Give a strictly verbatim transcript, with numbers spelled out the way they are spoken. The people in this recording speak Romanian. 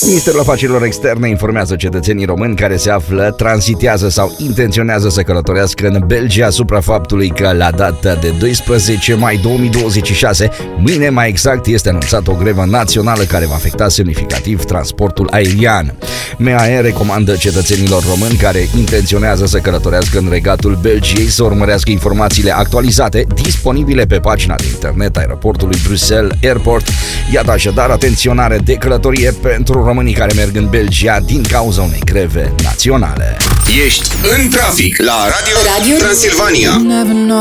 Ministerul Afacerilor Externe informează cetățenii români care se află, tranzitează sau intenționează să călătorească în Belgia asupra faptului că la data de doisprezece mai două mii douăzeci și șase, mâine mai exact, este anunțată o grevă națională care va afecta semnificativ transportul aerian. M A E recomandă cetățenilor români care intenționează să călătorească în Regatul Belgiei să urmărească informațiile actualizate disponibile pe pagina de internet a aeroportului Bruxelles Airport. Iată așadar atenționare de călătorie pentru românii care merg în Belgia din cauza unei greve naționale. Ești în trafic la Radio, Radio Transilvania.